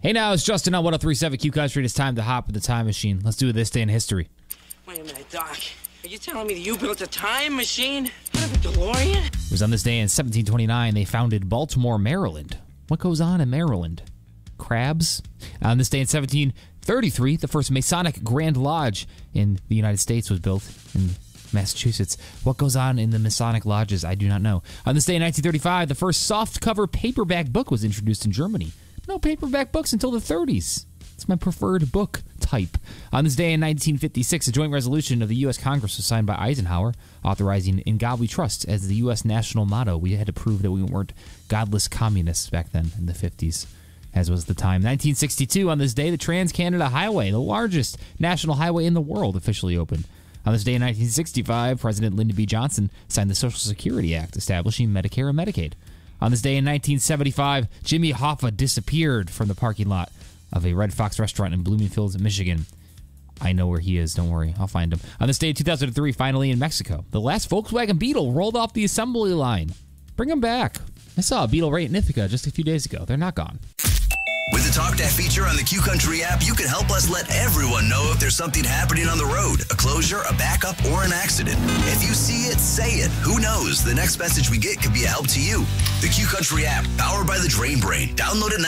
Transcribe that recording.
Hey, now it's Justin on 103.7 Q Country. It's time to hop with the time machine. Let's do this day in history. Wait a minute, Doc. Are you telling me that you built a time machine out of a DeLorean? It was on this day in 1729 they founded Baltimore, Maryland. What goes on in Maryland? Crabs? On this day in 1733, the first Masonic Grand Lodge in the United States was built in Massachusetts. What goes on in the Masonic lodges? I do not know. On this day in 1935, the first softcover paperback book was introduced in Germany. No paperback books until the 30s. It's my preferred book type. On this day in 1956, a joint resolution of the U.S. Congress was signed by Eisenhower, authorizing "In God We Trust" as the U.S. national motto. We had to prove that we weren't godless communists back then in the 50s, as was the time. 1962, on this day, the Trans-Canada Highway, the largest national highway in the world, officially opened. On this day in 1965, President Lyndon B. Johnson signed the Social Security Act, establishing Medicare and Medicaid. On this day in 1975, Jimmy Hoffa disappeared from the parking lot of a Red Fox restaurant in Bloomingfield, Michigan. I know where he is, don't worry, I'll find him. On this day in 2003, finally in Mexico, the last Volkswagen Beetle rolled off the assembly line. Bring them back. I saw a Beetle right in Ithaca just a few days ago. They're not gone. With the Talk That feature on the Q Country app, you can help us let everyone know if there's something happening on the road, a closure, a backup, or an accident. If you see it, say it. Who knows? The next message we get could be a help to you. The Q Country app, powered by the Drain Brain. Download it now.